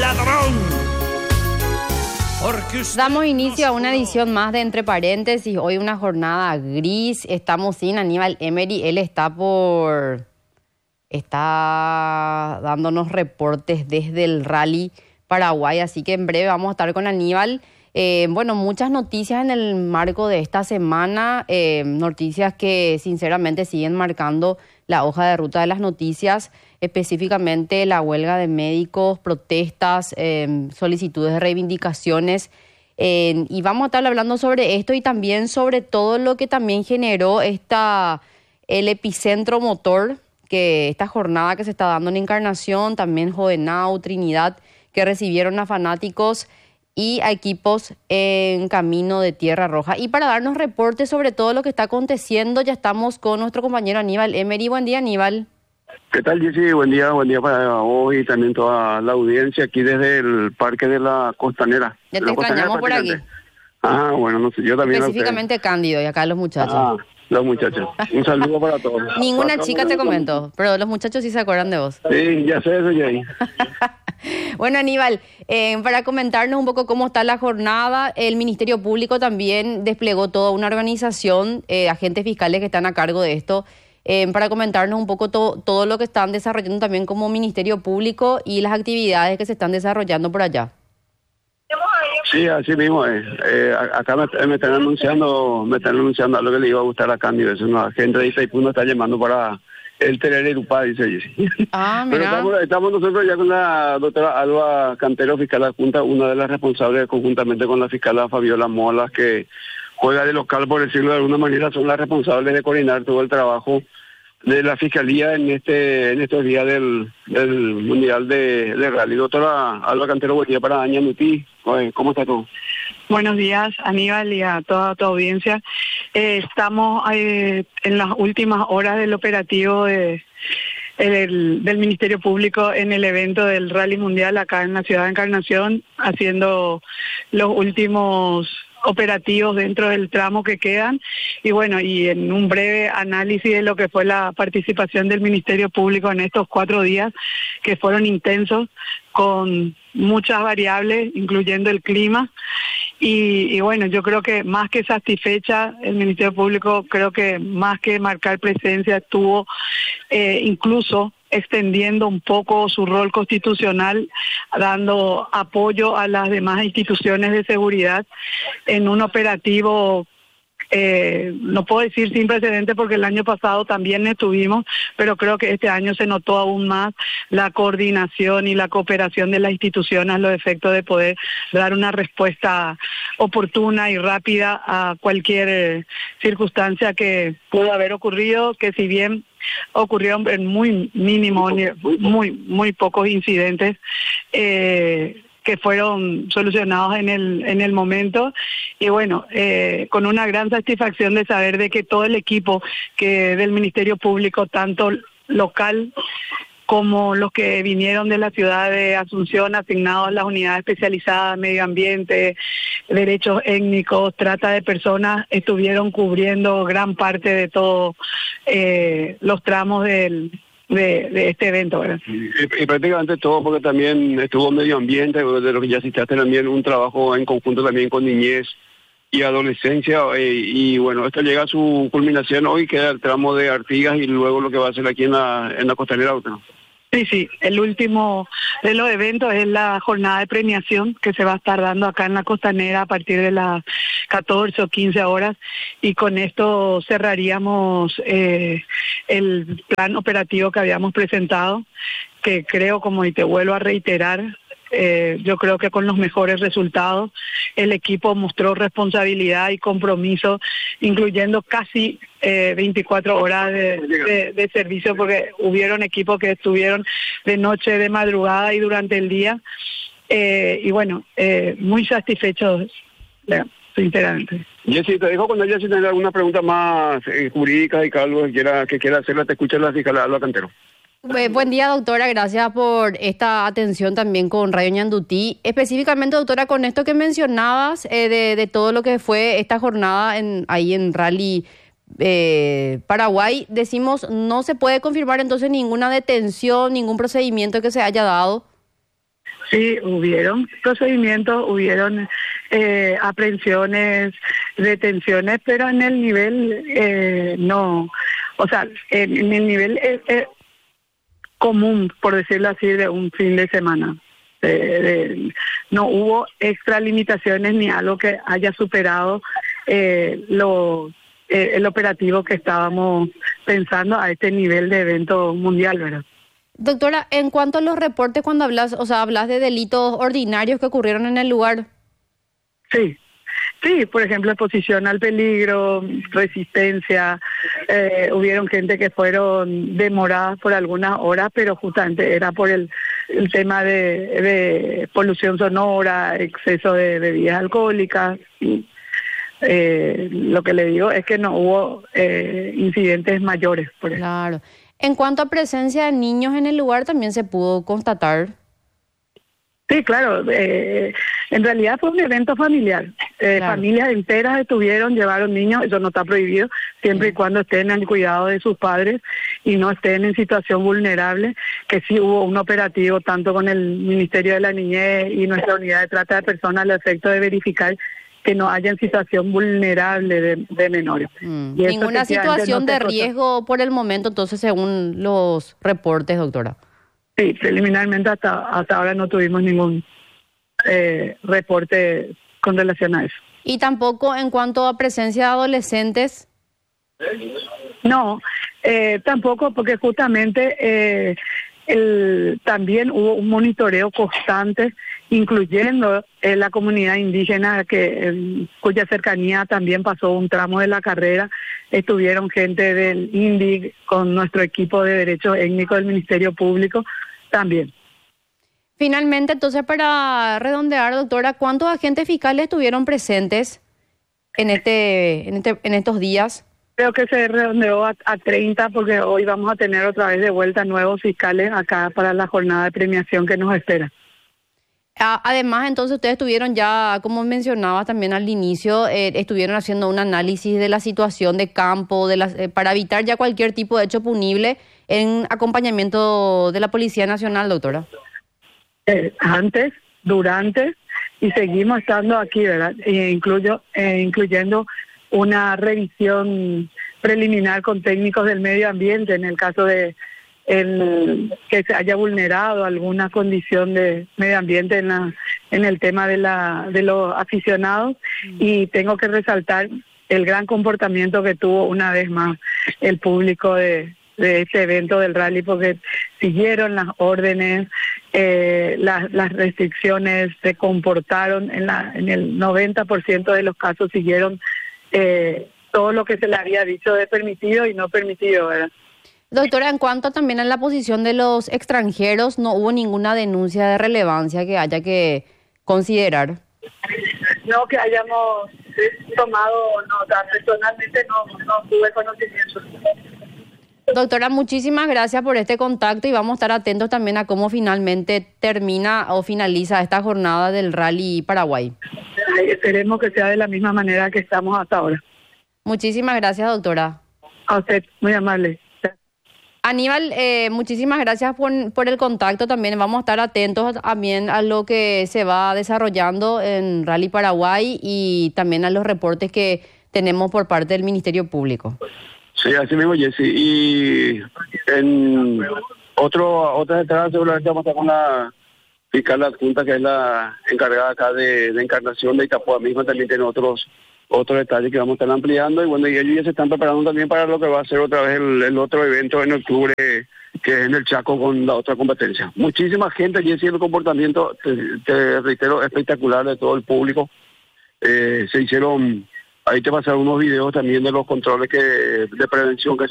ladrón. Damos inicio a una edición más de Entre Paréntesis. Hoy una jornada gris. Estamos sin Aníbal Emery. Él está dándonos reportes desde el Rally Paraguay. Así que en breve vamos a estar con Aníbal. Muchas noticias en el marco de esta semana. Noticias que sinceramente siguen marcando la hoja de ruta de las noticias. Específicamente la huelga de médicos, protestas, solicitudes de reivindicaciones. Y vamos a estar hablando sobre esto y también sobre todo lo que también generó el epicentro motor, que esta jornada que se está dando en Encarnación, también Jovenau, Trinidad, que recibieron a fanáticos y a equipos en camino de Tierra Roja. Y para darnos reportes sobre todo lo que está aconteciendo, ya estamos con nuestro compañero Aníbal Emery. Buen día, Aníbal. ¿Qué tal, Jessy? Buen día para vos y también toda la audiencia aquí desde el Parque de la Costanera. Ya te extrañamos por aquí. Ah, bueno, no sé, yo también. Específicamente Cándido y acá los muchachos. Los muchachos. Un saludo para todos. Ninguna chica te comento, pero los muchachos sí se acuerdan de vos. Sí, ya sé eso, Jay. Bueno, Aníbal, para comentarnos un poco cómo está la jornada, el Ministerio Público también desplegó toda una organización, agentes fiscales que están a cargo de esto, para comentarnos un poco todo lo que están desarrollando también como Ministerio Público y las actividades que se están desarrollando por allá. Sí, así mismo. Acá me están anunciando algo que le iba a gustar a Cándido. Es una gente de Itaipú nos está llamando para el Terererupá, dice Jessy. Ah, mira. Pero estamos nosotros ya con la doctora Alba Cantero, fiscal adjunta, una de las responsables conjuntamente con la fiscal Fabiola Molas, que juega de local, por decirlo de alguna manera, son las responsables de coordinar todo el trabajo de la Fiscalía en estos días del Mundial de Rally. Doctora Alba Cantero, buen día para Añanuti. ¿Cómo está todo? Buenos días, Aníbal, y a toda tu audiencia. Estamos en las últimas horas del operativo del Ministerio Público en el evento del Rally Mundial acá en la ciudad de Encarnación, haciendo los últimos operativos dentro del tramo que quedan y en un breve análisis de lo que fue la participación del Ministerio Público en estos 4 días que fueron intensos con muchas variables incluyendo el clima y yo creo que más que satisfecha el Ministerio Público, creo que más que marcar presencia estuvo incluso extendiendo un poco su rol constitucional, dando apoyo a las demás instituciones de seguridad en un operativo, no puedo decir sin precedente porque el año pasado también estuvimos, pero creo que este año se notó aún más la coordinación y la cooperación de las instituciones a los efectos de poder dar una respuesta oportuna y rápida a cualquier circunstancia que pudo haber ocurrido, que si bien ocurrieron en muy mínimo, muy pocos incidentes que fueron solucionados en el momento y con una gran satisfacción de saber de que todo el equipo que del Ministerio Público, tanto local como los que vinieron de la ciudad de Asunción, asignados a las unidades especializadas, medio ambiente, derechos étnicos, trata de personas, estuvieron cubriendo gran parte de todos los tramos de este evento, ¿verdad? Y prácticamente todo, porque también estuvo medio ambiente, de lo que ya citaste también, un trabajo en conjunto también con niñez y adolescencia, esto llega a su culminación hoy, queda el tramo de Artigas y luego lo que va a hacer aquí en la Costanera Otra. Sí, el último de los eventos es la jornada de premiación que se va a estar dando acá en la Costanera a partir de las 14 o 15 horas y con esto cerraríamos el plan operativo que habíamos presentado, que creo, como y te vuelvo a reiterar, yo creo que con los mejores resultados el equipo mostró responsabilidad y compromiso, incluyendo casi 24 horas de servicio, porque hubieron equipos que estuvieron de noche, de madrugada y durante el día, muy satisfechos, sinceramente. Jessy, te dejo cuando Jessy tenga alguna pregunta más jurídica y algo que quiera hacerla, te escucha la fiscal Alba Cantero. Buen día, doctora. Gracias por esta atención también con Radio Ñandutí. Específicamente, doctora, con esto que mencionabas de todo lo que fue esta jornada ahí en Rally Paraguay, decimos, no se puede confirmar entonces ninguna detención, ningún procedimiento que se haya dado. Sí, hubieron procedimientos, hubieron aprehensiones, detenciones, pero en el nivel no, o sea, en el nivel común, por decirlo así, de un fin de semana. No hubo extralimitaciones ni algo que haya superado el operativo que estábamos pensando a este nivel de evento mundial, ¿verdad? Doctora, en cuanto a los reportes, cuando hablas, o sea, hablas de delitos ordinarios que ocurrieron en el lugar. Sí, por ejemplo, exposición al peligro, resistencia, hubieron gente que fueron demoradas por algunas horas, pero justamente era por el tema de polución sonora, exceso de bebidas alcohólicas. Lo que le digo es que no hubo incidentes mayores, por ejemplo. Claro. En cuanto a presencia de niños en el lugar, también se pudo constatar. Sí, claro. En realidad fue un evento familiar. Claro. Familias enteras llevaron niños, eso no está prohibido, siempre y cuando estén al cuidado de sus padres y no estén en situación vulnerable, que sí hubo un operativo tanto con el Ministerio de la Niñez y nuestra unidad de trata de personas al efecto de verificar que no haya en situación vulnerable de menores. Y ninguna situación de riesgo por el momento, entonces, según los reportes, doctora. Sí, preliminarmente hasta ahora no tuvimos ningún reporte con relación a eso. ¿Y tampoco en cuanto a presencia de adolescentes? No, tampoco, porque justamente también hubo un monitoreo constante, incluyendo la comunidad indígena cuya cercanía también pasó un tramo de la carrera. Estuvieron gente del INDI con nuestro equipo de derechos étnicos del Ministerio Público también. Finalmente, entonces, para redondear, doctora, ¿cuántos agentes fiscales estuvieron presentes en estos días? Creo que se redondeó a 30, porque hoy vamos a tener otra vez de vuelta nuevos fiscales acá para la jornada de premiación que nos espera. Además, entonces, ustedes estuvieron ya, como mencionabas también al inicio, estuvieron haciendo un análisis de la situación de campo, para evitar ya cualquier tipo de hecho punible en acompañamiento de la Policía Nacional, doctora. Antes, durante y seguimos estando aquí, ¿verdad? Incluyendo una revisión preliminar con técnicos del medio ambiente en el caso de que se haya vulnerado alguna condición de medio ambiente en el tema de los aficionados. Y tengo que resaltar el gran comportamiento que tuvo una vez más el público de este evento del rally, porque siguieron las órdenes, las restricciones, se comportaron en el 90% de los casos, siguieron todo lo que se le había dicho de permitido y no permitido, ¿verdad? Doctora, en cuanto también a la posición de los extranjeros, ¿no hubo ninguna denuncia de relevancia que haya que considerar? No que hayamos tomado nota, personalmente no tuve conocimiento. Doctora, muchísimas gracias por este contacto y vamos a estar atentos también a cómo finalmente termina o finaliza esta jornada del Rally Paraguay. Esperemos que sea de la misma manera que estamos hasta ahora. Muchísimas gracias, doctora. A usted, muy amable. Aníbal, muchísimas gracias por el contacto. También vamos a estar atentos también a lo que se va desarrollando en Rally Paraguay y también a los reportes que tenemos por parte del Ministerio Público. Sí, así mismo, Jessy. Y en otras entradas seguramente vamos a estar con la fiscal adjunta, que es la encargada acá de Encarnación de Itapúa misma, también tiene otros detalles que vamos a estar ampliando. Y bueno, y ellos ya se están preparando también para lo que va a ser otra vez el otro evento en octubre, que es en el Chaco con la otra competencia. Muchísima gente, Jessy, el comportamiento, te reitero, espectacular de todo el público. Se hicieron, ahí te pasaron unos videos también de los controles de prevención que